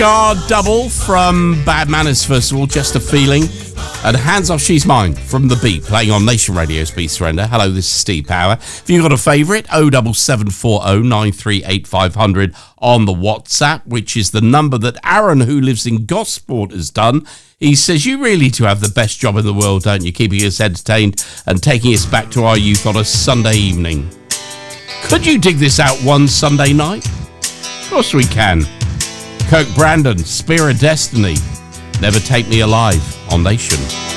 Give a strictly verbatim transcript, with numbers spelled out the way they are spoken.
Our double from Bad Manners, first of all, Just a Feeling. And Hands Off She's Mine from The Beat, playing on Nation Radio Speed Surrender. Hello, this is Steve Power. If you've got a favourite, oh seven seven four oh nine three eight five hundred on the WhatsApp, which is the number that Aaron, who lives in Gosport, has done. He says, you really do have the best job in the world, don't you? Keeping us entertained and taking us back to our youth on a Sunday evening. Could you dig this out one Sunday night? Of course we can. Kirk Brandon, Spear of Destiny, Never Take Me Alive on Nation.